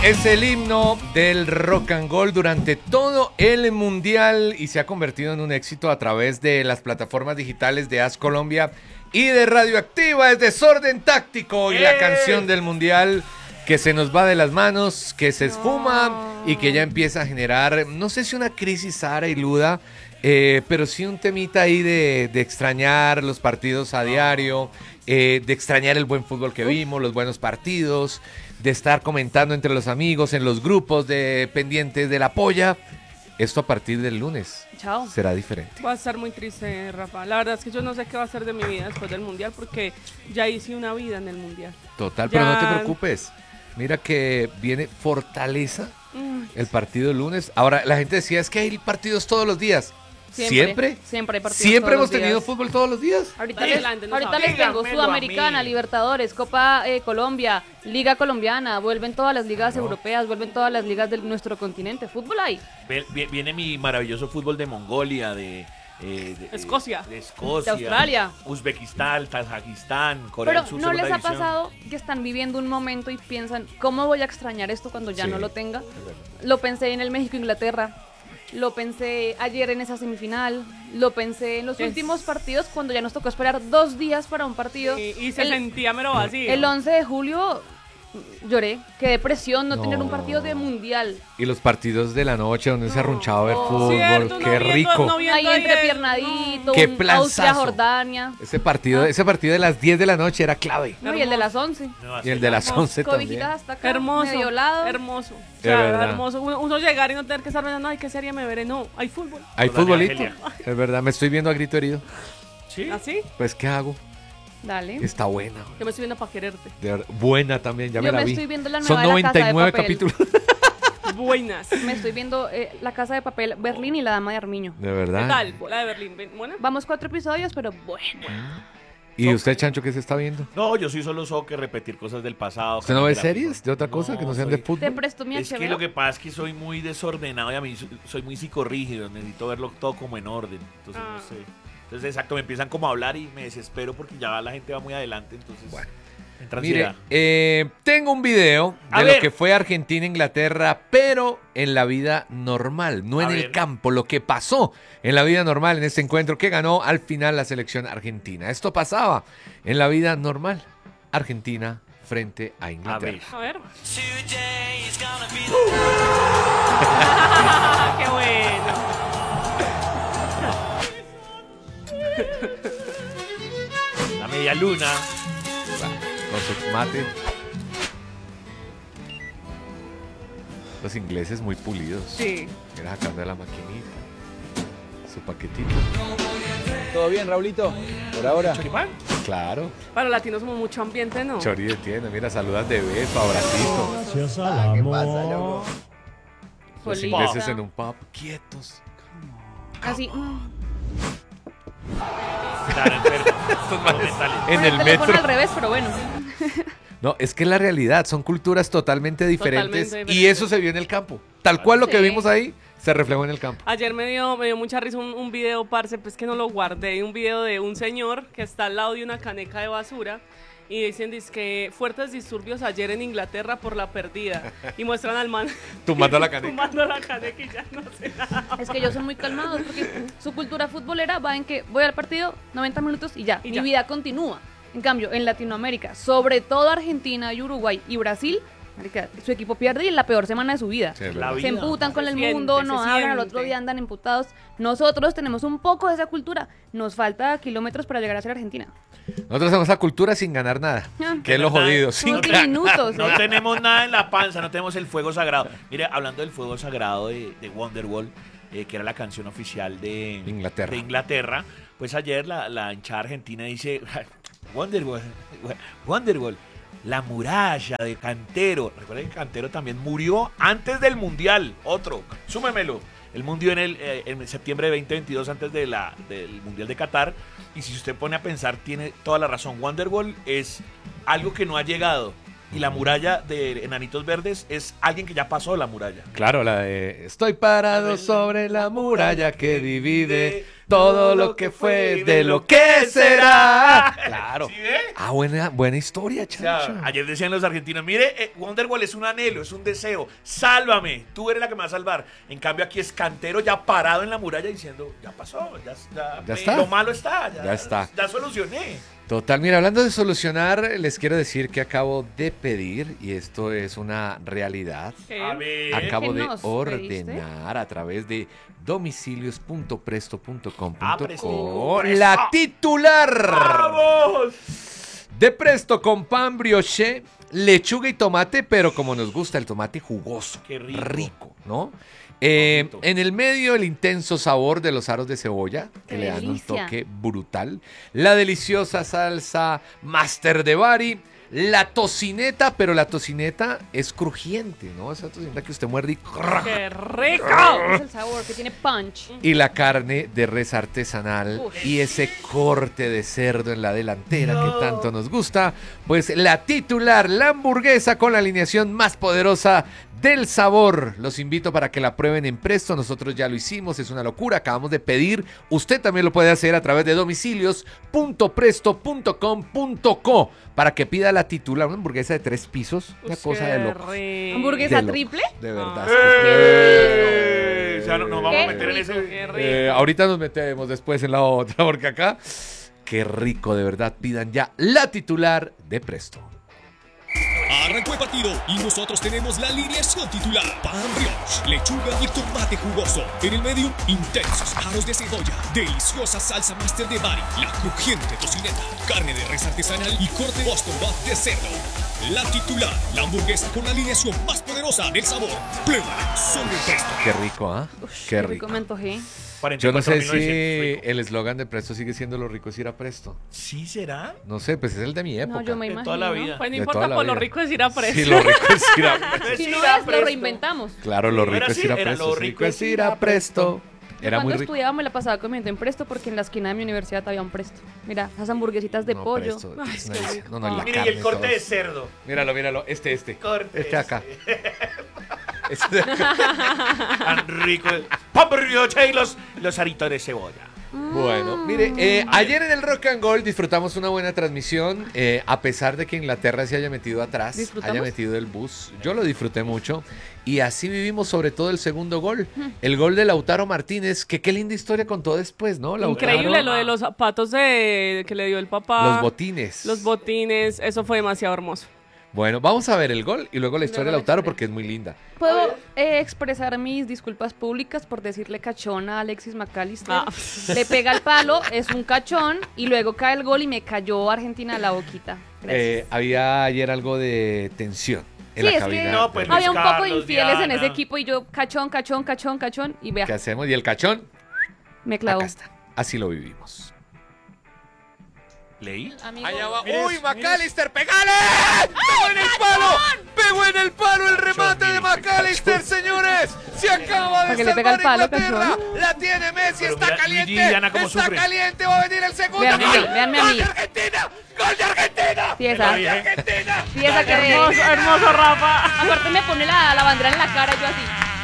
Es el himno del rock and roll durante todo el mundial y se ha convertido en un éxito a través de las plataformas digitales de As Colombia y de Radioactiva. Es Desorden Táctico y la canción del mundial que se nos va de las manos, que se esfuma y que ya empieza a generar, no sé si una crisis Sara y Luda, pero sí un temita ahí de extrañar los partidos a diario, de extrañar el buen fútbol que vimos, los buenos partidos, de estar comentando entre los amigos, en los grupos de pendientes de la polla. Esto a partir del lunes será diferente. Va a estar muy triste, Rafa. La verdad es que yo no sé qué va a ser de mi vida después del Mundial porque ya hice una vida en el Mundial. Total, pero no te preocupes. Mira que viene Fortaleza el partido el lunes. Ahora, la gente decía, es que hay partidos todos los días. ¿Siempre? Siempre hay partidos. ¿Siempre hemos tenido fútbol todos los días? Ahorita les tengo Sudamericana, Libertadores, Copa Colombia, Liga Colombiana, vuelven todas las ligas europeas, vuelven todas las ligas de nuestro continente. Fútbol hay. Viene mi maravilloso fútbol de Mongolia, de Escocia, de Australia, Uzbekistán, Kazajistán, Corea del Sur. Pero ¿no les ha pasado que están viviendo un momento y piensan, ¿cómo voy a extrañar esto cuando ya no lo tenga? Lo pensé en el México-Inglaterra. Lo pensé ayer en esa semifinal, lo pensé en los últimos partidos cuando ya nos tocó esperar 2 días para un partido. Y se sentía mero vacío. El 11 de julio lloré, qué depresión no tener un partido de mundial. Y los partidos de la noche donde se arrunchaba a ver fútbol, cierto, qué rico. Ahí entrepiernadito, qué planzazo. Austria-Jordania. Ese partido de las 10 de la noche era clave. No, y el de las 11. Y el de las 11 también. Cobijitas hasta acá, hermoso, medio lado. hermoso. O De verdad. hermoso. Uno llegar y no tener que estar pensando, ay, qué serie me veré. No, hay fútbol. Hay futbolito. Es verdad, me estoy viendo a grito herido. ¿Sí? ¿Así? Pues, ¿qué hago? Dale. Está buena. Yo me estoy viendo para quererte. Buena también, ya me la vi. Yo me estoy viendo la nueva Son de La Casa de 99 Papel. capítulos. Buenas. Me estoy viendo La Casa de Papel, Berlín y La Dama de Armiño. De verdad. ¿Qué tal? La de Berlín. ¿Buena? Vamos 4 episodios, pero bueno. ¿Y usted, Chancho, qué se está viendo? No, yo sí solo que repetir cosas del pasado. ¿Usted no ve series de otra cosa que no sean de Te fútbol? presto mi Es HBO. que lo que pasa es que soy muy desordenado y a mí soy muy psicorrígido. Necesito verlo todo como en orden. Entonces, no sé. Entonces, exacto, me empiezan como a hablar y me desespero porque ya la gente va muy adelante. Entonces, Bueno. entra Mire, ansiedad. tengo un video A de ver. lo que fue Argentina-Inglaterra, pero en la vida normal, no A en el ver. campo, lo que pasó en la vida normal en este encuentro que ganó al final la selección argentina. Esto pasaba en la vida normal, Argentina frente a Inglaterra. A ver. ¡Qué bueno! La media luna. Con su mate. Los ingleses muy pulidos. Sí. Mira, sacando de la maquinita. Su paquetito. ¿Todo bien, Raulito? Por ahora. ¿Choripán? Claro. Para los latinos somos mucho ambiente, ¿no? Chori de tienda. Mira, saludas de beso, abracito. Gracias al ¿Qué pasa, amor. loco? Los Polita. ingleses en un pub, quietos. Así. Están enfermos. Estos mentales. En Con el teléfono metro. al revés, pero bueno. No, es que es la realidad, son culturas totalmente diferentes, Totalmente y eso se vio en el campo. Tal cual lo que Sí. vimos ahí se reflejó en el campo. Ayer me dio mucha risa un video, parce, pues que no lo guardé, un video de un señor que está al lado de una caneca de basura y dicen que fuertes disturbios ayer en Inglaterra por la perdida y muestran al man Tumbando la caneca. tumbando la caneca y ya no sé nada. Es que ellos son muy calmados porque su cultura futbolera va en que voy al partido 90 minutos y ya. Y Mi ya. vida continúa. En cambio, en Latinoamérica, sobre todo Argentina y Uruguay y Brasil, marica, su equipo pierde y es la peor semana de su vida. Sí, es La verdad. vida. Se emputan con Se el siente, mundo, se no hablan, al otro siente. día andan emputados. Nosotros tenemos un poco de esa cultura. Nos falta kilómetros para llegar a ser Argentina. Nosotros hacemos esa cultura sin ganar nada, que es lo jodido. Sin Somos ganar. diminutos. No tenemos nada en la panza, no tenemos el fuego sagrado. Mire, hablando del fuego sagrado de Wonderwall, que era la canción oficial de Inglaterra, pues ayer la hinchada argentina dice, Wonderwall, la muralla de Cantero. Recuerden que Cantero también murió antes del Mundial. Otro, súmemelo. Él murió en septiembre de 2022 antes del Mundial de Qatar. Y si usted pone a pensar, tiene toda la razón. Wonderwall es algo que no ha llegado. Y la muralla de Enanitos Verdes es alguien que ya pasó la muralla. Claro, la de estoy parado sobre la muralla que divide todo lo que fue, de lo que será. Claro. ¿Sí ve? Ah, buena historia, O sea, Chancho. ayer decían los argentinos, mire, Wonderwall es un anhelo, es un deseo, sálvame, tú eres la que me va a salvar. En cambio aquí es Cantero ya parado en la muralla diciendo, ya pasó, Ya está. lo malo está, Ya está. ya solucioné. Total, mira, hablando de solucionar, les quiero decir que acabo de pedir, y esto es una realidad, ¿Qué? A ver. acabo ¿Qué de nos ordenar a través de domicilios.presto.com.co Presto. la titular ¡Vamos! de Presto con pan brioche, lechuga y tomate, pero como nos gusta el tomate jugoso, Qué rico. ¿no? Bonito. En el medio el intenso sabor de los aros de cebolla, que ¡Qué le dan un delicia! toque brutal, la deliciosa salsa Master de Bari, la tocineta, pero la tocineta es crujiente, ¿no? Esa tocineta que usted muerde ¡Qué rico! Es el sabor que tiene punch. y la carne de res artesanal Uf. y ese corte de cerdo en la delantera que tanto nos gusta, pues la titular, la hamburguesa con la alineación más poderosa del sabor. Los invito para que la prueben en Presto, nosotros ya lo hicimos, es una locura, acabamos de pedir, usted también lo puede hacer a través de domicilios.presto.com.co para que pida la titular, una hamburguesa de 3 pisos, una Ush, cosa qué de loco. rico. ¿Hamburguesa De loco. triple? De verdad. O sea, nos vamos Qué a meter en ese... Qué rico. Ahorita nos metemos después en la otra, porque acá, qué rico, de verdad. Pidan ya la titular de Presto. Arrancó el partido y nosotros tenemos la alineación titular. Pan brioche, lechuga y tomate jugoso. En el medio, intensos aros de cebolla, deliciosa salsa Master de Bari, la crujiente tocineta, carne de res artesanal y corte Boston Buff de cerdo. La titular, la hamburguesa con la alineación más poderosa del sabor. Prueba, solo en Presto. Qué rico, ¿ah? Qué rico. Me antojé. Yo no sé 44.900, si rico. el eslogan de Presto sigue siendo lo rico es ir a Presto. ¿Sí será? No sé, pues es el de mi época. No, yo me De imagino. toda la vida. Pues no de importa, toda la por lo vida. rico es ir a preso. Sí, lo rico es ir a Presto. Si no Ir a es, lo Presto. reinventamos. Claro, lo Era rico es así, ir a era Presto. lo Lo rico rico es ir a Presto. Era muy Cuando rico. estudiaba me la pasaba comiendo en Presto porque en la esquina de mi universidad había un Presto. Mira, esas hamburguesitas de No, pollo. Presto, Ay, es qué una delicia. rico. No, no, y la Mire, y carne, el corte todo. de cerdo. Míralo, míralo. Este. Corte Este acá. ese. Este. Tan rico. Pan brioche y los aritos de cebolla. Bueno, mire, ayer en el Rock and Gold disfrutamos una buena transmisión, a pesar de que Inglaterra se haya metido atrás, ¿Disfrutamos? haya metido el bus. Yo lo disfruté mucho y así vivimos sobre todo el segundo gol, el gol de Lautaro Martínez, que qué linda historia contó después, ¿no? Lautaro. Increíble lo de los zapatos que le dio el papá. Los botines. Los botines, eso fue demasiado hermoso. Bueno, vamos a ver el gol y luego la historia de Luego la Lautaro historia. porque es muy linda. ¿Puedo expresar mis disculpas públicas por decirle cachón a Alexis McAllister? Ah. Le pega el palo, es un cachón, y luego cae el gol y me cayó Argentina a la boquita. Gracias. Había ayer algo de tensión en Sí, la es cabina. que No, pues, de- Luis había un poco de Carlos, infieles en Diana. ese equipo y yo cachón, cachón, cachón, cachón, y vea, ¿Qué hacemos? Y el cachón, me clavó. acá está. Así lo vivimos. ¿Leí? Amigo, Allá va. Mire, ¡Uy, mire. McAllister! ¡Pegale! ¡Pegó en el palo! ¡Pegó en el palo el remate de McAllister, señores! ¡Se acaba de Para que le pega el salvar palo, Inglaterra! cachón. ¡La tiene Messi! Pero ¡Está mira, caliente! Luigi y Diana cómo ¡Está sufren. caliente! ¡Va a venir el segundo! Véanme a mí, ¡Gol! véanme a ¡Gol mí. de Argentina! ¡Gol de Argentina! Sí, esa. ¡Gol de Argentina! Sí, esa que Hermoso, hermoso, Rafa. aparte me pone la bandera en la cara, yo así.